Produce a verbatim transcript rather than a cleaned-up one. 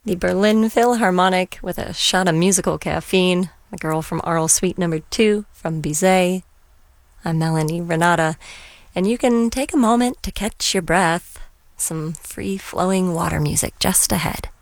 the Berlin Philharmonic with a shot of musical caffeine, the girl from Arles Suite Number Two from Bizet. I'm Melanie Renata, and you can take a moment to catch your breath. Some free-flowing water music just ahead.